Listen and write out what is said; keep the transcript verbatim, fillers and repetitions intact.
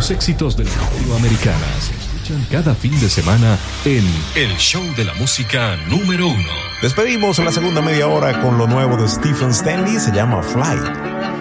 Los éxitos de la radio americana se escuchan cada fin de semana en El Show de la Música número uno. Despedimos la segunda media hora con lo nuevo de Stephen Stanley, se llama Fly.